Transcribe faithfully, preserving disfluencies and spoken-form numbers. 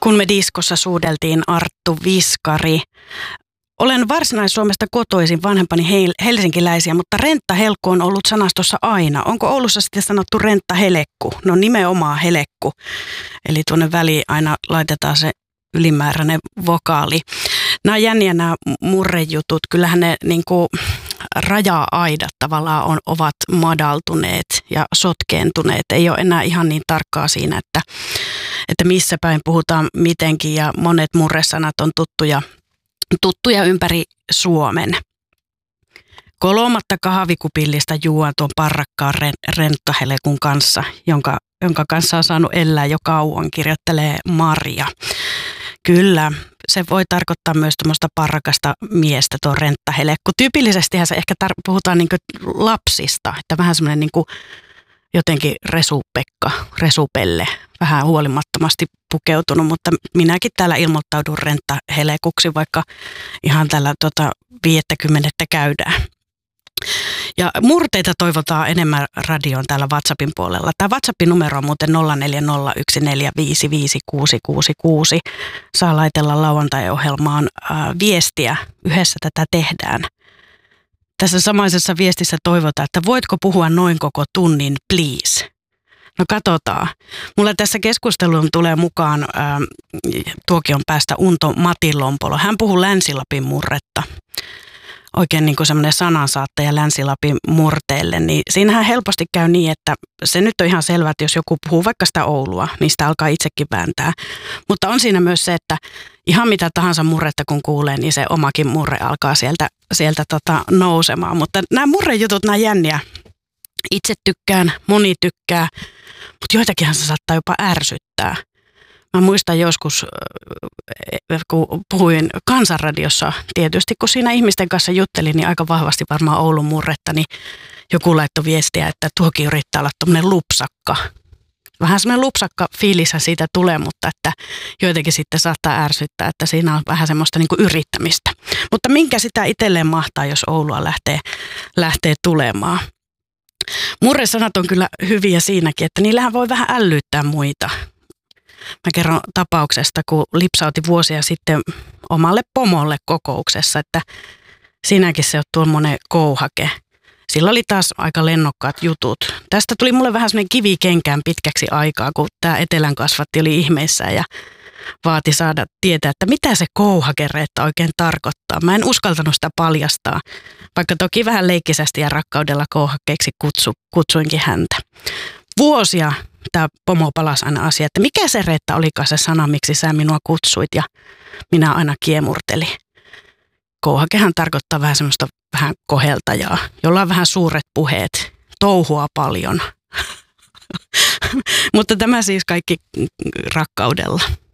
Kun me diskossa suudeltiin Arttu Viskari. Olen Varsinais-Suomesta kotoisin, vanhempani heil- helsinkiläisiä, mutta renttahelkku on ollut sanastossa aina. Onko Oulussa sitten sanottu renttahelekku? No nimenomaan helekku. Eli tuonne väliin aina laitetaan se ylimääräinen vokaali. Nämä on jänniä nämä murrejutut. Kyllähän ne niin kuin raja-aidat tavallaan on, ovat madaltuneet ja sotkeentuneet. Ei ole enää ihan niin tarkkaa siinä, että, että missä päin puhutaan mitenkin, ja monet murresanat on tuttuja, tuttuja ympäri Suomen. Kolmatta kahvikupillista juon tuon parrakkaan renttahelekun kanssa, jonka, jonka kanssa on saanut elää jo kauan, kirjoittelee Marja. Kyllä, se voi tarkoittaa myös tuommoista parrakasta miestä, tuo renttahelekku. Tyypillisestihän se ehkä tar- puhutaan niinku lapsista, että vähän semmoinen niinku jotenkin resupekka, resupelle, vähän huolimattomasti pukeutunut, mutta minäkin täällä ilmoittaudun renttahelekuksi, vaikka ihan tällä tota viittäkymmenettä käydään. Ja murteita toivotaan enemmän radioon täällä WhatsAppin puolella. Tämä WhatsAppin numero on muuten nolla neljä nolla yksi neljä viisi viisi kuusi kuusi kuusi. Saa laitella lauantai-ohjelmaan ää, viestiä. Yhdessä tätä tehdään. Tässä samaisessa viestissä toivotaan, että voitko puhua noin koko tunnin, please? No katsotaan. Mulla tässä keskusteluun tulee mukaan ää, tuokion päästä Unto Matilompolo. Hän puhuu Länsi-Lapin murretta. Oikein niin kuin semmoinen sanansaattaja Länsi-Lapin murteelle, niin siinähän helposti käy niin, että se nyt on ihan selvää, että jos joku puhuu vaikka sitä Oulua, niin sitä alkaa itsekin vääntää. Mutta on siinä myös se, että ihan mitä tahansa murretta kun kuulee, niin se omakin murre alkaa sieltä, sieltä tota nousemaan. Mutta nämä murrejutut, nämä jänniä. Itse tykkään, moni tykkää, mutta joitakinhan se saattaa jopa ärsyttää. Mä muistan joskus, kun puhuin Kansanradiossa, tietysti kun siinä ihmisten kanssa juttelin, niin aika vahvasti varmaan Oulun murretta, niin joku laittoi viestiä, että tuokin yrittää olla tuommoinen lupsakka. Vähän semmoinen lupsakka fiilishän siitä tulee, mutta että joitakin sitten saattaa ärsyttää, että siinä on vähän semmoista niin kuin yrittämistä. Mutta minkä sitä itselleen mahtaa, jos Oulua lähtee, lähtee tulemaan? Murresanat on kyllä hyviä siinäkin, että niillähän voi vähän ällyyttää muita. Mä kerron tapauksesta, kun lipsauti vuosia sitten omalle pomolle kokouksessa, että sinäkin se on tuommoinen kouhake. Sillä oli taas aika lennokkaat jutut. Tästä tuli mulle vähän semmoinen kivi kenkään pitkäksi aikaa, kun tämä etelän kasvatti oli ihmeissään ja vaati saada tietää, että mitä se kouhakereetta oikein tarkoittaa. Mä en uskaltanut sitä paljastaa, vaikka toki vähän leikkisästi ja rakkaudella kouhakkeiksi kutsu, kutsuinkin häntä. Vuosia tämä pomo palasi aina asia, että mikä se Reetta olikaan se sana, miksi sä minua kutsuit, ja minä aina kiemurtelin. Kouhakehan tarkoittaa vähän semmoista vähän koheltajaa, jolla on vähän suuret puheet, touhua paljon. Mutta tämä siis kaikki rakkaudella.